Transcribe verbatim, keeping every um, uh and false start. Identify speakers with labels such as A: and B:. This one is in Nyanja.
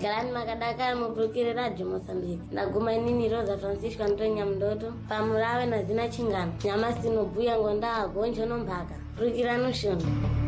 A: Galani Makadaka Mupukire Radio Mozambique. Naguma inini Rosa Francisco Antonia Mdoto. Pamulawe na zina chingana. Nyamasi nubuya ngonda agonjo nombaka. Pukira nushuni.